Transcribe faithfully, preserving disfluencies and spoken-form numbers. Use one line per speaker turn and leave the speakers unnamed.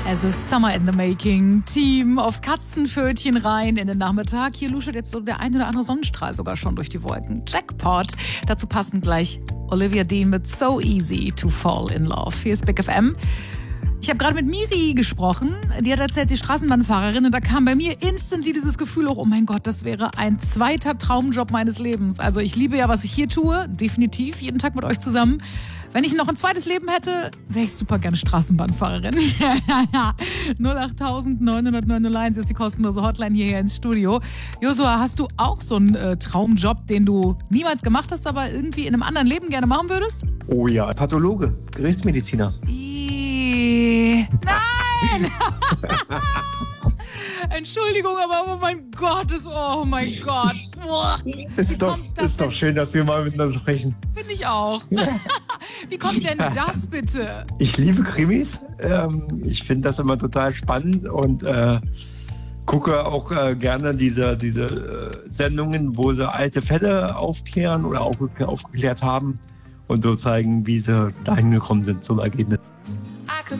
Es ist Summer in the Making. Team auf Katzenpfötchen rein in den Nachmittag. Hier luschert jetzt so der ein oder andere Sonnenstrahl sogar schon durch die Wolken. Jackpot. Dazu passend gleich Olivia Dean mit So Easy to Fall in Love. Hier ist Big F M. Ich habe gerade mit Miri gesprochen. Die hat erzählt, sie ist Straßenbahnfahrerin. Und da kam bei mir instantly dieses Gefühl hoch, oh mein Gott, das wäre ein zweiter Traumjob meines Lebens. Also ich liebe ja, was ich hier tue. Definitiv, jeden Tag mit euch zusammen. Wenn ich noch ein zweites Leben hätte, wäre ich super gerne Straßenbahnfahrerin. null acht neun null neun null eins ist die kostenlose Hotline hierher ins Studio. Joshua, hast du auch so einen äh, Traumjob, den du niemals gemacht hast, aber irgendwie in einem anderen Leben gerne machen würdest?
Oh ja, Pathologe, Gerichtsmediziner.
Ih, nein! Entschuldigung, aber oh mein Gott, das, oh mein Gott. Boah.
Ist, doch, ist doch schön, dass wir mal miteinander sprechen.
Finde ich auch. Wie kommt denn das bitte?
Ich liebe Krimis. Ähm, ich finde das immer total spannend und äh, gucke auch äh, gerne diese, diese äh, Sendungen, wo sie alte Fälle aufklären oder aufge- aufgeklärt haben und so zeigen, wie sie dahin gekommen sind zum Ergebnis.